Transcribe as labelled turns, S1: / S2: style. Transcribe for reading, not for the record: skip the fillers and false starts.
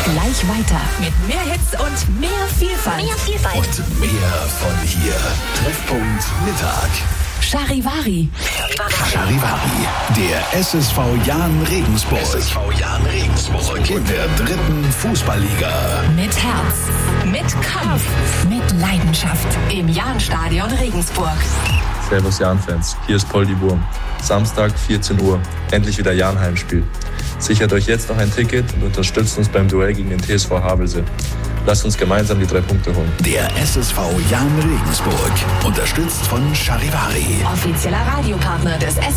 S1: gleich weiter mit mehr Hits und mehr Vielfalt.
S2: Und mehr von hier. Treffpunkt Mittag.
S1: Charivari.
S2: Der SSV Jahn Regensburg. In der 3. Fußballliga.
S1: Mit Herz, mit Kampf, mit Leidenschaft im Jahnstadion Regensburg.
S3: Servus Jahn-Fans, hier ist Poldi Wurm. Samstag 14 Uhr, endlich wieder Jahn-Heimspiel. Sichert euch jetzt noch ein Ticket und unterstützt uns beim Duell gegen den TSV Havelse. Lasst uns gemeinsam die 3 Punkte holen.
S2: Der SSV Jahn Regensburg, unterstützt von Charivari.
S1: Offizieller Radiopartner des